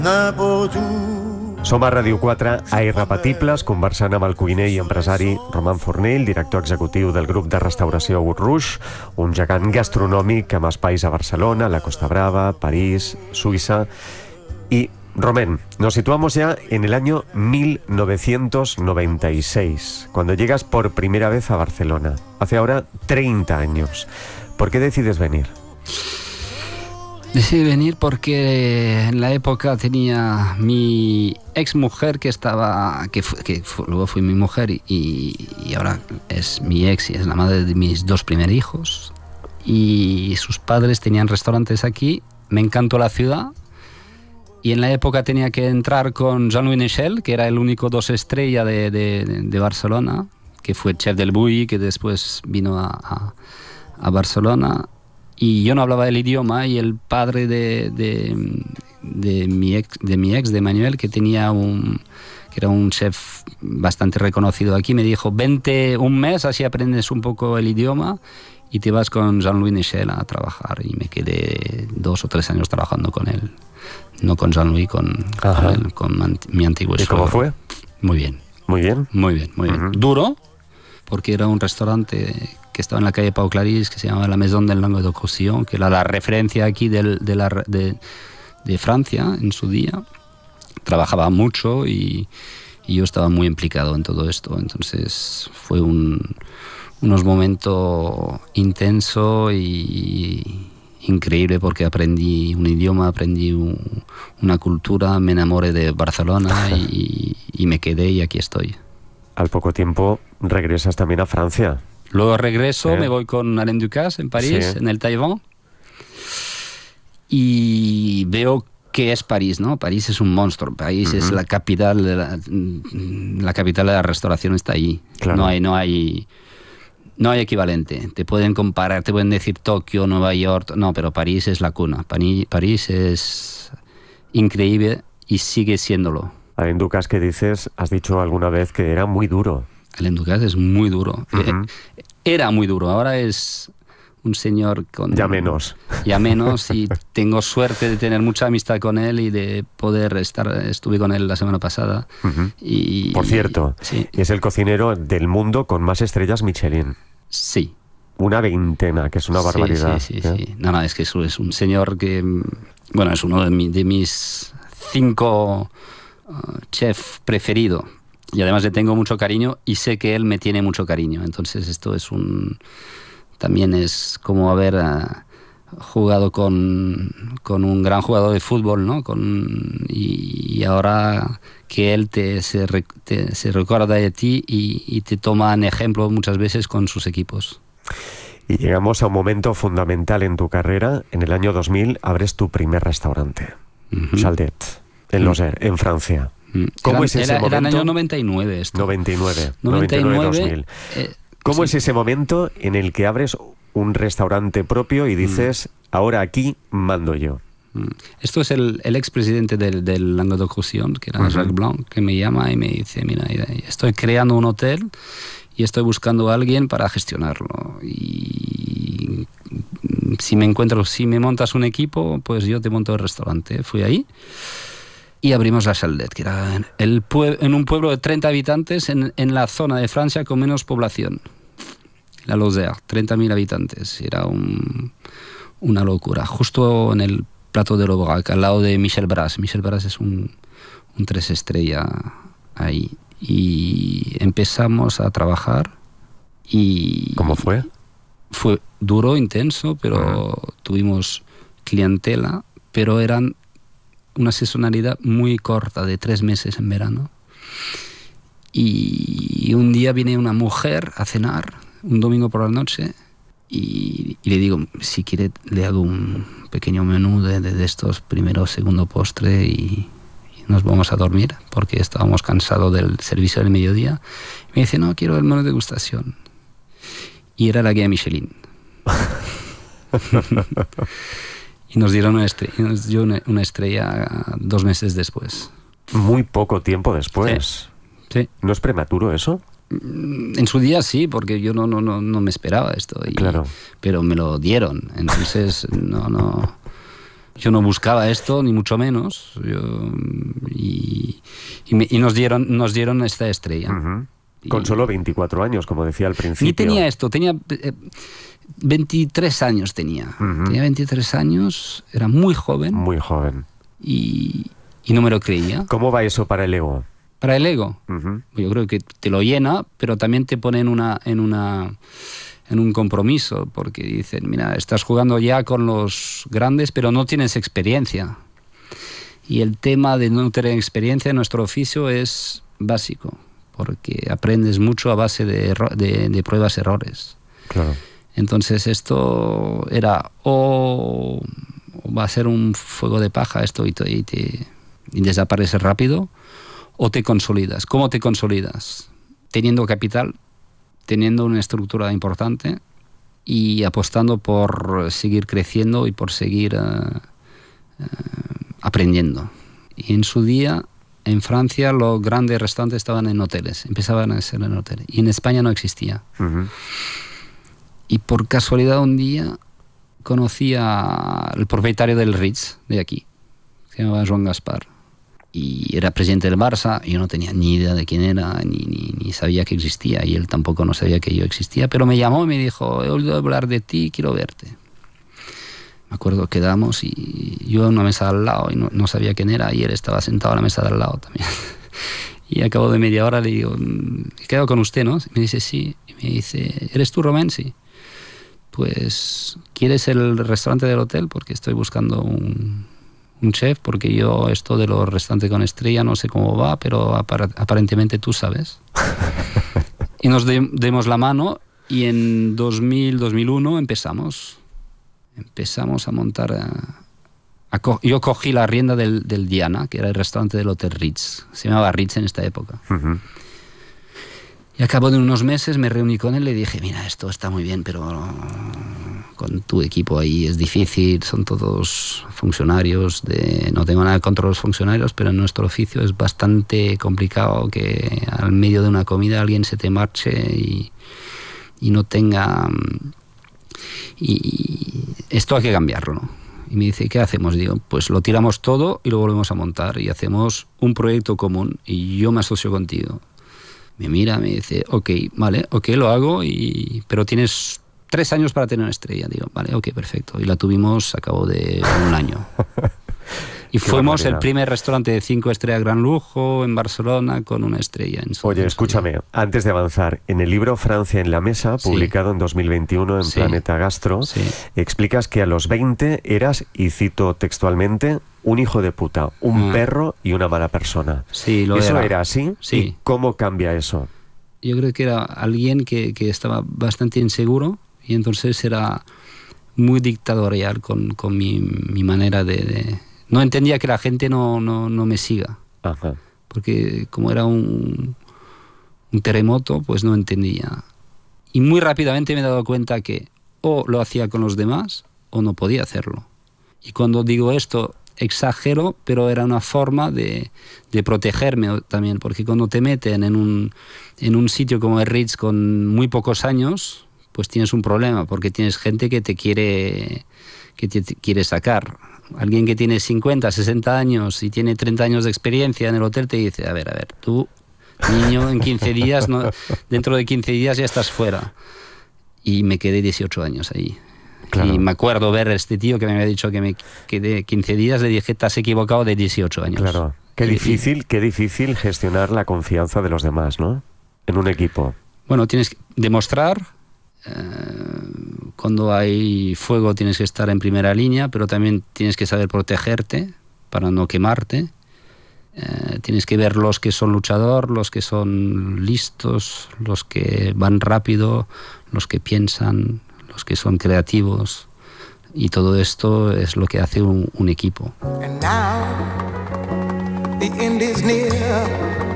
Som a Ràdio 4, a Irrepetibles, conversant amb el cuiner i empresari Roman Fornell, director executiu del grup de restauració Haute Rouge, un gegant gastronòmic amb espais a Barcelona, la Costa Brava, París, Suïssa. Y, Romain, nos situamos ya en el año 1996, cuando llegas por primera vez a Barcelona, hace ahora 30 años. ¿Por qué decides venir? Decidí venir porque en la época tenía mi ex mujer luego fue mi mujer y ahora es mi ex y es la madre de mis dos primeros hijos. Y sus padres tenían restaurantes aquí, me encantó la ciudad y en la época tenía que entrar con Jean-Louis Michel, que era el único 2 estrellas de Barcelona, que fue chef del Bulli, que después vino a Barcelona. Y yo no hablaba el idioma y el padre de mi ex, de Manuel, que era un chef bastante reconocido aquí, me dijo, vente un mes, así aprendes un poco el idioma y te vas con Jean-Louis Michel a trabajar. Y me quedé 2 o 3 años trabajando con él. No con Jean-Louis, con mi antiguo suegro. ¿Y cómo fue? Muy bien. ¿Muy bien? Muy bien, muy bien. Duro, porque era un restaurante que estaba en la calle Pau Clarís, que se llamaba la Maison del Languedoc-Roussillon, que era la referencia aquí de Francia en su día. Trabajaba mucho y yo estaba muy implicado en todo esto. Entonces fue unos momentos intensos y increíble, porque aprendí un idioma, aprendí una cultura, me enamoré de Barcelona y me quedé y aquí estoy. Al poco tiempo regresas también a Francia. Luego regreso, me voy con Alain Ducasse en París, en el Taïwan, y veo que es París, ¿no? París es un monstruo, París es la capital de la restauración, está ahí. Claro. No hay equivalente. Te pueden comparar, te pueden decir Tokio, Nueva York, no, pero París es la cuna. París es increíble y sigue siéndolo. Alain Ducasse, ¿qué dices? Has dicho alguna vez que era muy duro. Alain Ducasse es muy duro. Era muy duro, ahora es un señor con... Ya menos. Ya menos, y tengo suerte de tener mucha amistad con él y de poder estuve con él la semana pasada. Por cierto, sí. Es el cocinero del mundo con más estrellas Michelin. Sí. Una 20, que es una barbaridad. Sí. No, es que es un señor que... Bueno, es uno de mis 5 chefs preferidos. Y además le tengo mucho cariño y sé que él me tiene mucho cariño. Entonces esto es también es como haber jugado con un gran jugador de fútbol, ¿no? Y ahora que él se recuerda de ti y te toma en ejemplo muchas veces con sus equipos. Y llegamos a un momento fundamental en tu carrera. En el año 2000 abres tu primer restaurante, Chaldet, en Lozère, en Francia. ¿Cómo es ese momento? Era el año 99 esto. 99 2000. ¿Cómo es ese momento en el que abres un restaurante propio y dices, ahora aquí mando yo? Esto es el expresidente del Languedoc-Roussillon, que era Jacques Blanc, que me llama y me dice, mira, estoy creando un hotel y estoy buscando a alguien para gestionarlo. Y si me montas un equipo, pues yo te monto el restaurante. Fui ahí y abrimos la Chaldet, que era en un pueblo de 30 habitantes en la zona de Francia con menos población. La Lozère, 30.000 habitantes. Era una locura. Justo en el Plateau de l'Aubrac, al lado de Michel Bras. Michel Bras es un 3 estrellas ahí. Y empezamos a trabajar y... ¿Cómo fue? Fue duro, intenso, pero tuvimos clientela, pero eran una sazonalidad muy corta, de 3 meses en verano. Y un día viene una mujer a cenar, un domingo por la noche, y le digo, si quiere le hago un pequeño menú de estos, primero, segundo postre, y nos vamos a dormir, porque estábamos cansados del servicio del mediodía. Y me dice, no, quiero el menú de degustación. Y era la guía Michelin. Y nos dieron una estrella 2 meses después. Muy poco tiempo después. Sí. ¿No es prematuro eso? En su día sí, porque yo no me esperaba esto. Claro. Pero me lo dieron. Entonces, no. Yo no buscaba esto, ni mucho menos. Y nos dieron esta estrella. Con solo 24 años, como decía al principio. Ni tenía esto, tenía 23 años tenía. Tenía 23 años, era muy joven. Muy joven. Y no me lo creía. ¿Cómo va eso para el ego? Para el ego, yo creo que te lo llena, pero también te pone en un compromiso, porque dicen, mira, estás jugando ya con los grandes, pero no tienes experiencia. Y el tema de no tener experiencia en nuestro oficio es básico, porque aprendes mucho a base de pruebas, errores. Claro. Entonces esto era o va a ser un fuego de paja esto y desaparece rápido, o te consolidas. ¿Cómo te consolidas? Teniendo capital, teniendo una estructura importante y apostando por seguir creciendo y por seguir aprendiendo. Y en su día, en Francia, los grandes restaurantes estaban en hoteles, empezaban a ser en hoteles. Y en España no existía. Y por casualidad un día conocí al propietario del Ritz de aquí, se llamaba Joan Gaspar. Y era presidente del Barça, y yo no tenía ni idea de quién era, ni sabía que existía, y él tampoco no sabía que yo existía, pero me llamó y me dijo, he oído hablar de ti, quiero verte. Me acuerdo, quedamos y yo en una mesa al lado, y no sabía quién era, y él estaba sentado en la mesa de al lado también. Y a cabo de media hora le digo, he quedado con usted, ¿no? Me dice, sí. Y me dice, ¿eres tú, Romén? Sí. Pues, ¿quieres el restaurante del hotel? Porque estoy buscando un chef, porque yo esto de los restaurantes con estrella no sé cómo va, pero aparentemente tú sabes. Y nos demos la mano y en 2001 empezamos a montar. Yo cogí la rienda del Diana, que era el restaurante del Hotel Ritz. Se llamaba Ritz en esta época. Y a cabo de unos meses me reuní con él y le dije, mira, esto está muy bien, pero con tu equipo ahí es difícil, son todos funcionarios, no tengo nada contra los funcionarios, pero en nuestro oficio es bastante complicado que al medio de una comida alguien se te marche y no tenga... Y esto hay que cambiarlo, ¿no? Y me dice, ¿qué hacemos? Digo, pues lo tiramos todo y lo volvemos a montar y hacemos un proyecto común y yo me asocio contigo. Me mira, me dice, vale, lo hago, pero tienes 3 años para tener una estrella. Digo, vale, perfecto. Y la tuvimos a cabo de un año. Y fuimos el primer restaurante de 5 estrellas gran lujo en Barcelona con una estrella. Oye, escúchame, antes de avanzar, en el libro Francia en la mesa, publicado en 2021 en Planeta Gastro, explicas que a los 20 eras, y cito textualmente, un hijo de puta, un perro y una mala persona. Sí, ¿Eso era así? Sí. ¿Y cómo cambia eso? Yo creo que era alguien que estaba bastante inseguro y entonces era muy dictatorial con mi manera de... No entendía que la gente no me siga. Ajá. Porque como era un terremoto, pues no entendía. Y muy rápidamente me he dado cuenta que o lo hacía con los demás o no podía hacerlo. Y cuando digo esto, exagero, pero era una forma de protegerme también, porque cuando te meten en un sitio como el Ritz con muy pocos años, pues tienes un problema, porque tienes gente que te quiere sacar. Alguien que tiene 50, 60 años y tiene 30 años de experiencia en el hotel te dice, a ver, tú, niño, en 15 días, dentro de 15 días ya estás fuera. Y me quedé 18 años ahí. Claro. Y me acuerdo ver a este tío que me había dicho que me quedé 15 días, le dije, te has equivocado de 18 años. Claro, qué difícil gestionar la confianza de los demás, ¿no? En un equipo. Bueno, tienes que demostrar, cuando hay fuego tienes que estar en primera línea, pero también tienes que saber protegerte para no quemarte. Tienes que ver los que son luchador, los que son listos, los que van rápido, los que piensan, los que son creativos, y todo esto es lo que hace un equipo. And now, the end is near.